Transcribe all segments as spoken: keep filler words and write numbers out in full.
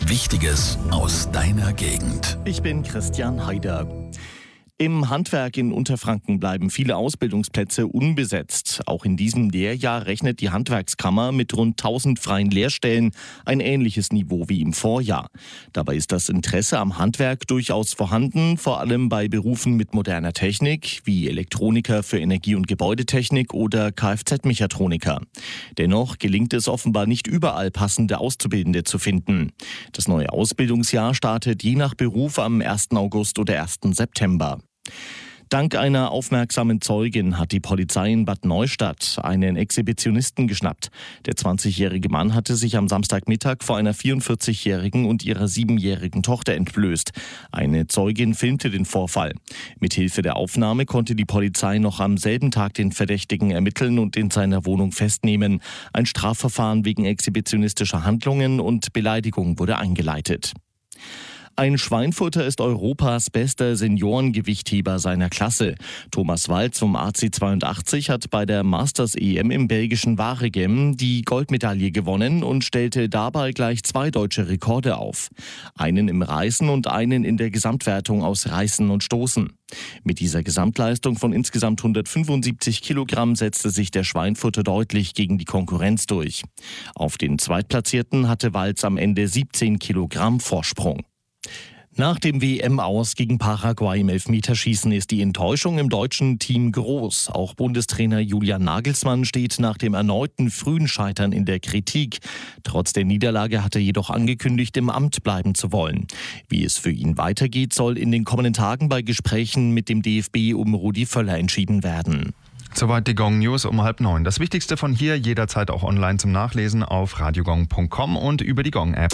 Wichtiges aus deiner Gegend. Ich bin Christian Haider. Im Handwerk in Unterfranken bleiben viele Ausbildungsplätze unbesetzt. Auch in diesem Lehrjahr rechnet die Handwerkskammer mit rund tausend freien Lehrstellen, ein ähnliches Niveau wie im Vorjahr. Dabei ist das Interesse am Handwerk durchaus vorhanden, vor allem bei Berufen mit moderner Technik, wie Elektroniker für Energie- und Gebäudetechnik oder Kfz-Mechatroniker. Dennoch gelingt es offenbar nicht überall, passende Auszubildende zu finden. Das neue Ausbildungsjahr startet je nach Beruf am ersten August oder ersten September. Dank einer aufmerksamen Zeugin hat die Polizei in Bad Neustadt einen Exhibitionisten geschnappt. Der zwanzigjährige Mann hatte sich am Samstagmittag vor einer vierundvierzigjährigen und ihrer siebenjährigen Tochter entblößt. Eine Zeugin filmte den Vorfall. Mithilfe der Aufnahme konnte die Polizei noch am selben Tag den Verdächtigen ermitteln und in seiner Wohnung festnehmen. Ein Strafverfahren wegen exhibitionistischer Handlungen und Beleidigung wurde eingeleitet. Ein Schweinfurter ist Europas bester Seniorengewichtheber seiner Klasse. Thomas Walz vom A C zweiundachtzig hat bei der Masters-E M im belgischen Waregem die Goldmedaille gewonnen und stellte dabei gleich zwei deutsche Rekorde auf. Einen im Reißen und einen in der Gesamtwertung aus Reißen und Stoßen. Mit dieser Gesamtleistung von insgesamt hundertfünfundsiebzig Kilogramm setzte sich der Schweinfurter deutlich gegen die Konkurrenz durch. Auf den Zweitplatzierten hatte Walz am Ende siebzehn Kilogramm Vorsprung. Nach dem W M-Aus gegen Paraguay im Elfmeterschießen ist die Enttäuschung im deutschen Team groß. Auch Bundestrainer Julian Nagelsmann steht nach dem erneuten frühen Scheitern in der Kritik. Trotz der Niederlage hat er jedoch angekündigt, im Amt bleiben zu wollen. Wie es für ihn weitergeht, soll in den kommenden Tagen bei Gesprächen mit dem D F B um Rudi Völler entschieden werden. Soweit die Gong News um halb neun. Das Wichtigste von hier jederzeit auch online zum Nachlesen auf radiogong punkt com und über die Gong-App.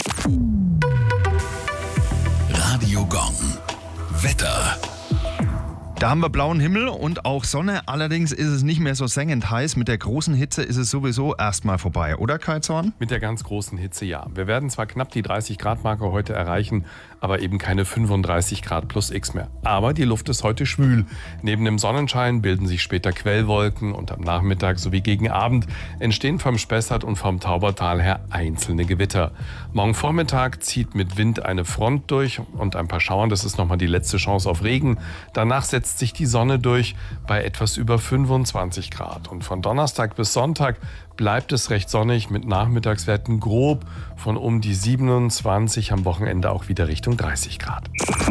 Radio Gong. Wetter. Da haben wir blauen Himmel und auch Sonne. Allerdings ist es nicht mehr so sengend heiß. Mit der großen Hitze ist es sowieso erstmal vorbei, oder Kai Zorn? Mit der ganz großen Hitze ja. Wir werden zwar knapp die dreißig Grad Marke heute erreichen, aber eben keine fünfunddreißig Grad plus X mehr. Aber die Luft ist heute schwül. Neben dem Sonnenschein bilden sich später Quellwolken und am Nachmittag sowie gegen Abend entstehen vom Spessart und vom Taubertal her einzelne Gewitter. Morgen Vormittag zieht mit Wind eine Front durch und ein paar Schauern. Das ist nochmal die letzte Chance auf Regen. Danach setzt sich die Sonne durch bei etwas über fünfundzwanzig Grad. Und von Donnerstag bis Sonntag bleibt es recht sonnig mit Nachmittagswerten grob von um die siebenundzwanzig, am Wochenende auch wieder Richtung dreißig Grad.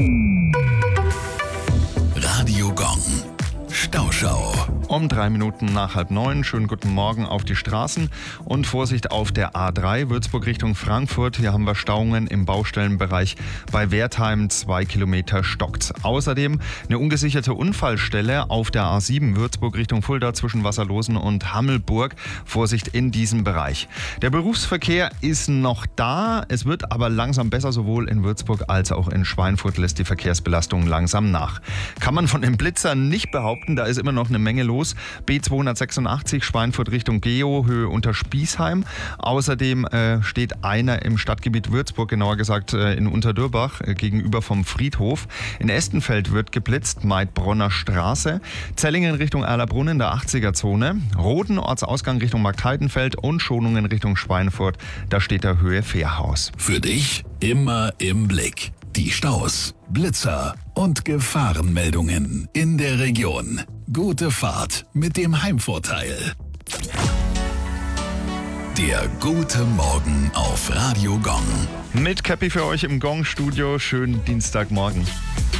Radio Gong. Stauschau. Um drei Minuten nach halb neun. Schönen guten Morgen auf die Straßen und Vorsicht auf der A drei Würzburg Richtung Frankfurt. Hier haben wir Stauungen im Baustellenbereich bei Wertheim. Zwei Kilometer stockt's. Außerdem eine ungesicherte Unfallstelle auf der A sieben Würzburg Richtung Fulda zwischen Wasserlosen und Hammelburg. Vorsicht in diesem Bereich. Der Berufsverkehr ist noch da. Es wird aber langsam besser. Sowohl in Würzburg als auch in Schweinfurt lässt die Verkehrsbelastung langsam nach. Kann man von den Blitzern nicht behaupten. Da ist immer noch eine Menge los. B zweihundertsechsundachtzig Schweinfurt Richtung Geo, Höhe unter Spießheim. Außerdem äh, steht einer im Stadtgebiet Würzburg, genauer gesagt äh, in Unterdürbach, äh, gegenüber vom Friedhof. In Estenfeld wird geblitzt, Maidbronner Straße. Zellingen Richtung Erlabrunn in der achtziger-Zone. Roden, Ortsausgang Richtung Marktheidenfeld und Schonungen Richtung Schweinfurt. Da steht der Höhe Fährhaus. Für dich immer im Blick. Die Staus, Blitzer und Gefahrenmeldungen in der Region. Gute Fahrt mit dem Heimvorteil. Der gute Morgen auf Radio Gong. Mit Cappy für euch im Gong-Studio. Schönen Dienstagmorgen.